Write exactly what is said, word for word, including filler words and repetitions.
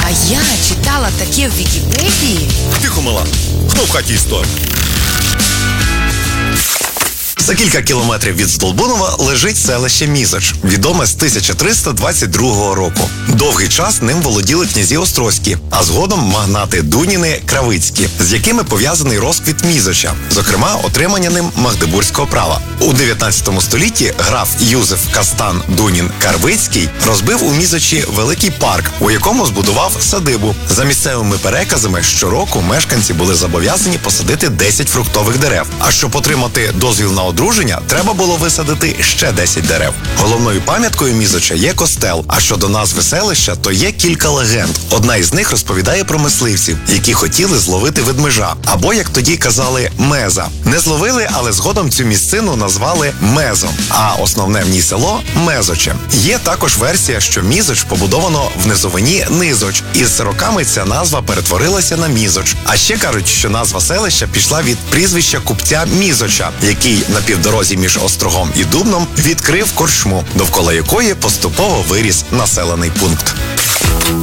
А я читала таке в Вікіпедії. Тихо, мала. Хто в хаті історик? За кілька кілометрів від Здолбунова лежить селище Мізоч, відоме з тисяча триста двадцять другого року. Довгий час ним володіли князі Острозькі, а згодом магнати Дуніни Кравицькі, з якими пов'язаний розквіт Мізоча, зокрема отримання ним магдебурзького права. У дев'ятнадцятому столітті граф Юзеф Кастан Дунін Карвицький розбив у Мізочі великий парк, у якому збудував садибу. За місцевими переказами, щороку мешканці були зобов'язані посадити десять фруктових дерев. А щоб отримати дозвіл на одруження, треба було висадити ще десять дерев. Головною пам'яткою Мізоча є костел, а щодо назви селища, то є кілька легенд. Одна із них розповідає про мисливців, які хотіли зловити ведмежа, або, як тоді казали, меза. Не зловили, але згодом цю місцину назвали Мезом, а основне в ній село – Мезочем. Є також версія, що Мізоч побудовано в низовині Низоч, і з роками ця назва перетворилася на Мізоч. А ще кажуть, що назва селища пішла від прізвища купця Мізоча, який на півдорозі між Острогом і Дубном відкрив корчму, довкола якої поступово виріс населений пункт.